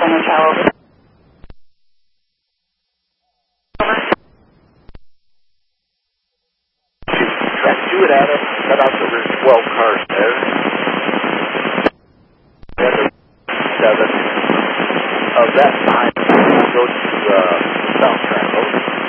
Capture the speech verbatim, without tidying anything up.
Daniel Chow over. Track two at Adam, cut out the there's twelve cars there. And the seven of that time, go to uh,